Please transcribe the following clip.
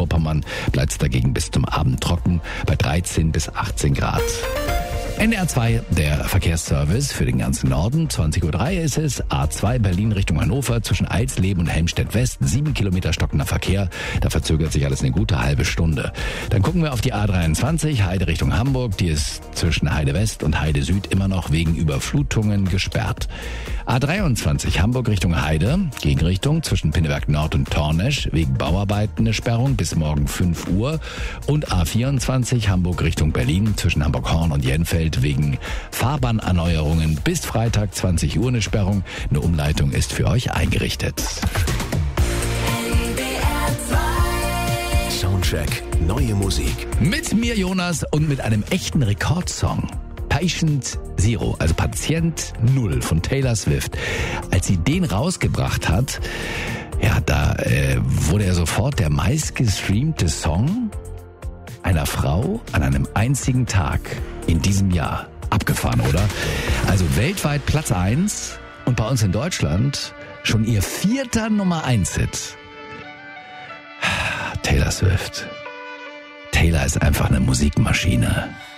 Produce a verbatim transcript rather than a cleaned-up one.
Mecklenburg-Vorpommern bleibt es dagegen bis zum Abend trocken bei dreizehn bis achtzehn Grad. N D R zwei, der Verkehrsservice für den ganzen Norden. zwanzig Uhr drei ist es. A zwei Berlin Richtung Hannover zwischen Eisleben und Helmstedt West. Sieben Kilometer stockender Verkehr. Da verzögert sich alles eine gute halbe Stunde. Dann gucken wir auf die A dreiundzwanzig Heide Richtung Hamburg. Die ist zwischen Heide West und Heide Süd immer noch wegen Überflutungen gesperrt. A dreiundzwanzig Hamburg Richtung Heide. Gegenrichtung zwischen Pinneberg Nord und Tornesch. Wegen Bauarbeiten eine Sperrung bis morgen fünf Uhr. Und A vierundzwanzig Hamburg Richtung Berlin zwischen Hamburg-Horn und Jenfeld wegen Fahrbahnerneuerungen bis Freitag zwanzig Uhr eine Sperrung. Eine Umleitung ist für euch eingerichtet. Soundcheck, neue Musik. Mit mir Jonas und mit einem echten Rekordsong. Patient Zero, also Patient Null von Taylor Swift. Als sie den rausgebracht hat, ja, da äh, wurde er sofort der meistgestreamte Song einer Frau an einem einzigen Tag in diesem Jahr. Abgefahren, oder? Also weltweit Platz eins und bei uns in Deutschland schon ihr vierter Nummer eins Hit. Taylor Swift. Taylor ist einfach eine Musikmaschine.